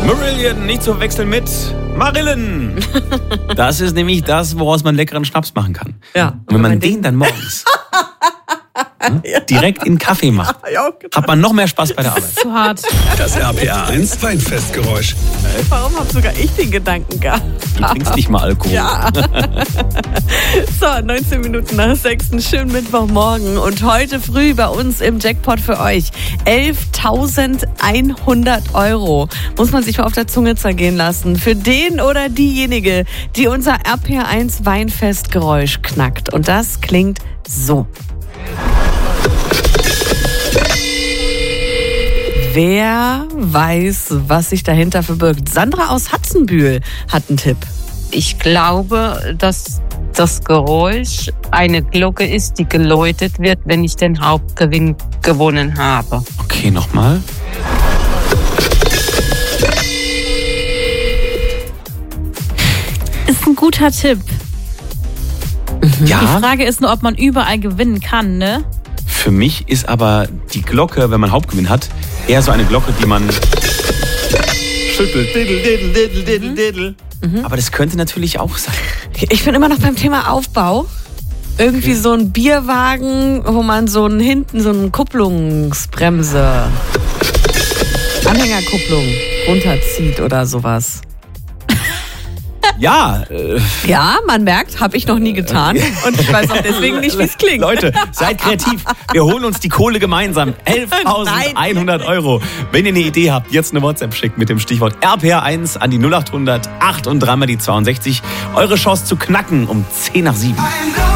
Marillion, nicht zu verwechseln mit Marillen. Das ist nämlich das, woraus man leckeren Schnaps machen kann. Ja. Und wenn man den dann morgens direkt in Kaffee macht, hat man noch mehr Spaß bei der Arbeit. Zu hart. Das RPA 1 Weinfestgeräusch. Warum habe sogar ich den Gedanken gehabt? Du trinkst nicht mal Alkohol. Ja. So, 19 Minuten nach 6. Schönen Mittwochmorgen. Und heute früh bei uns im Jackpot für euch 11.100 €. Muss man sich mal auf der Zunge zergehen lassen. Für den oder diejenige, die unser RPA1 Weinfestgeräusch knackt. Und das klingt so. Wer weiß, was sich dahinter verbirgt? Sandra aus Hatzenbühl hat einen Tipp. Ich glaube, dass das Geräusch eine Glocke ist, die geläutet wird, wenn ich den Hauptgewinn gewonnen habe. Okay, nochmal. Ist ein guter Tipp. Ja, Die Frage ist nur, ob man überall gewinnen kann, ne? für mich ist aber die Glocke, wenn man Hauptgewinn hat, eher so eine Glocke, die man schüttelt. Diddle, diddle, diddle, diddle, diddle. Aber das könnte natürlich auch sein. Ich bin immer noch beim Thema Aufbau. Irgendwie so ein Bierwagen, wo man hinten so eine Kupplungsbremse, Anhängerkupplung runterzieht oder sowas. Ja, Ja, man merkt, habe ich noch nie getan. Und ich weiß auch deswegen nicht, wie es klingt. Leute, seid kreativ. Wir holen uns die Kohle gemeinsam. 11.100 €. Wenn ihr eine Idee habt, jetzt eine WhatsApp schickt mit dem Stichwort RPA1 an die 0800 8 und dreimal die 62. Eure Chance zu knacken um 10 nach 7.